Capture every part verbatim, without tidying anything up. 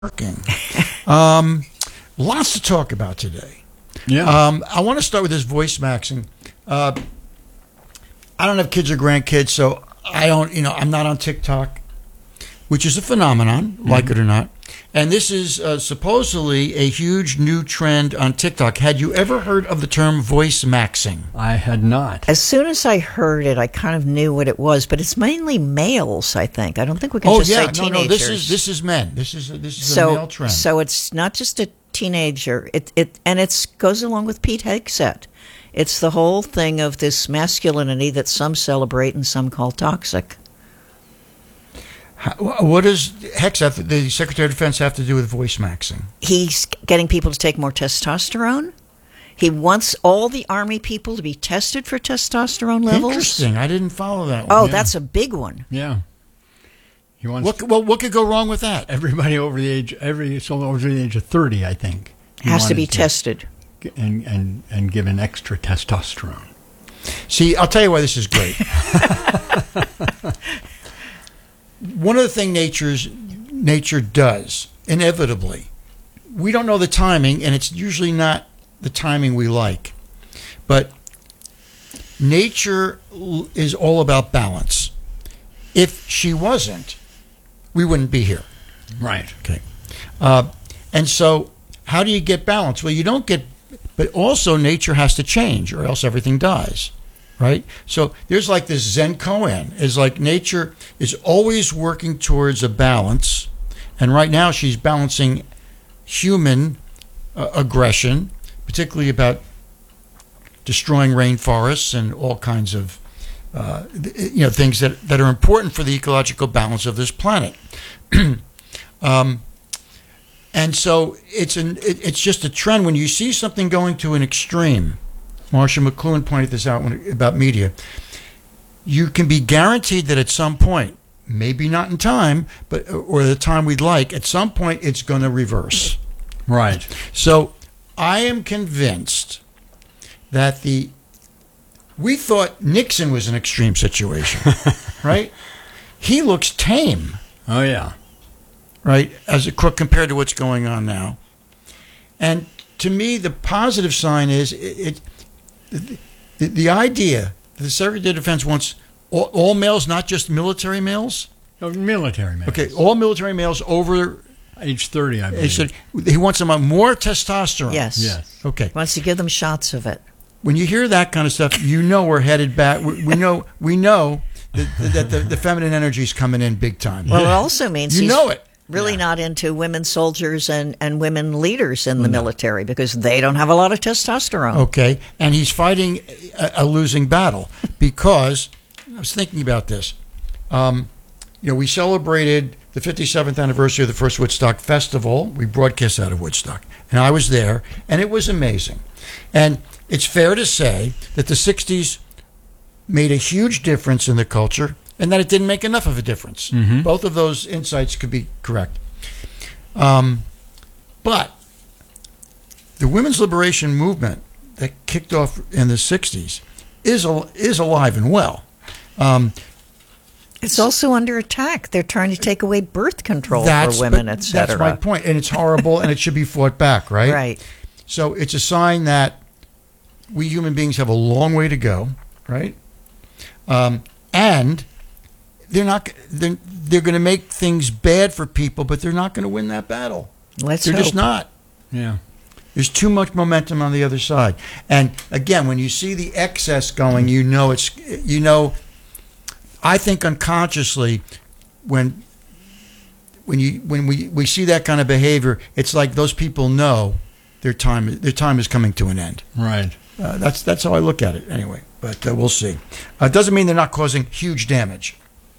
working. Um, lots to talk about today. Yeah. Um, I want to start with this voice maxing. Uh, I don't have kids or grandkids, so I don't, you know, I'm not on TikTok, which is a phenomenon, mm-hmm. like it or not. And this is uh, supposedly a huge new trend on TikTok. Had you ever heard of the term voice maxing? I had not. As soon as I heard it, I kind of knew what it was, but it's mainly males, I think. I don't think we can oh, just yeah. say no, teenagers. No, this is this is men. This is this is so, a male trend. So it's not just a teenager. It it and it goes along with Pete Hegseth. It's the whole thing of this masculinity that some celebrate and some call toxic. How, what does Hegseth, the Secretary of Defense, have to do with voice maxing? He's getting people to take more testosterone. He wants all the Army people to be tested for testosterone levels. Interesting. I didn't follow that one. Oh, Yeah. that's a big one. Yeah. He wants What, well, what could go wrong with that? everybody over the age, every so over the age of thirty, I think, he Has to be wanted tested. g- and and and given extra testosterone. See, I'll tell you why this is great. One of the things nature's nature does, inevitably, we don't know the timing, and it's usually not the timing we like, but nature l- is all about balance. If she wasn't, we wouldn't be here. Right. Okay. Uh, and so, how do you get balance? Well, you don't get, but also nature has to change, or else everything dies, right? So there's like this Zen koan, is like nature is always working towards a balance, and right now she's balancing human uh, aggression, particularly about destroying rainforests and all kinds of uh, you know things that, that are important for the ecological balance of this planet. um, and so it's an it, it's just a trend when you see something going to an extreme. Marcia McLuhan pointed this out when, about media. You can be guaranteed that at some point, maybe not in time, but or the time we'd like, at some point it's going to reverse. Right. So I am convinced that the we thought Nixon was an extreme situation, right? He looks tame, Oh yeah. right, as a crook compared to what's going on now. And to me, the positive sign is it. it the, the idea that the Secretary of Defense wants all, all males, not just military males. Oh, military man. Okay, all military males over Age thirty, I he believe. said he wants them on more testosterone. Yes. Yes. Okay. Wants to give them shots of it. When you hear that kind of stuff, you know we're headed back. We, we know we know that, that the, the feminine energy is coming in big time. Well, it also means you he's know it. really not into women soldiers and, and women leaders in the military because they don't have a lot of testosterone. Okay, and he's fighting a, a losing battle because I was thinking about this. Um, you know, we celebrated the fifty-seventh anniversary of the first Woodstock Festival. We broadcast out of Woodstock, and I was there, and it was amazing. And it's fair to say that the sixties made a huge difference in the culture, and that it didn't make enough of a difference. Mhm. Both of those insights could be correct. Um, but the women's liberation movement that kicked off in the sixties is al- is alive and well. Um, It's also under attack. They're trying to take away birth control that's for women, but et cetera. That's my point, and it's horrible, and it should be fought back, right? Right. So it's a sign that we human beings have a long way to go, right? Um, and they're not they're, they're going to make things bad for people, but they're not going to win that battle. Let's They're hope. just not. Yeah. There's too much momentum on the other side. And again, when you see the excess going, you know it's you know I think unconsciously when when you when we, we see that kind of behavior, it's like those people know their time their time is coming to an end. Right. Uh, that's that's how I look at it anyway. But uh, we'll see. Uh, it doesn't mean they're not causing huge damage.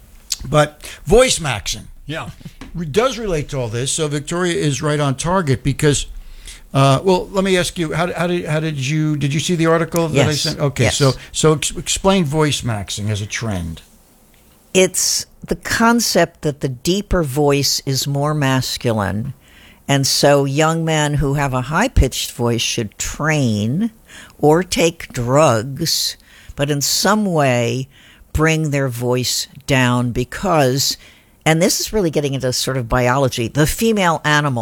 But voice maxing Yeah. re- does relate to all this. So Victoria is right on target because. Uh, well, let me ask you how, how did how did you did you see the article that I Yes. sent? Okay, Yes. so so ex- explain voice maxing as a trend. It's the concept that the deeper voice is more masculine. And so young men who have a high-pitched voice should train or take drugs, but in some way bring their voice down because and this is really getting into sort of biology, the female animal